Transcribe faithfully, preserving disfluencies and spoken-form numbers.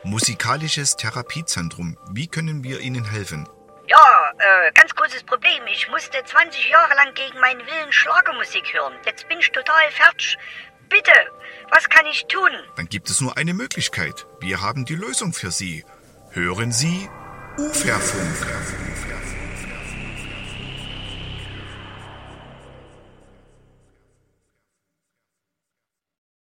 Musikalisches Therapiezentrum. Wie können wir Ihnen helfen? Ja, äh, ganz großes Problem. Ich musste zwanzig Jahre lang gegen meinen Willen Schlagermusik hören. Jetzt bin ich total fertig. Bitte, was kann ich tun? Dann gibt es nur eine Möglichkeit. Wir haben die Lösung für Sie. Hören Sie Uferfunk.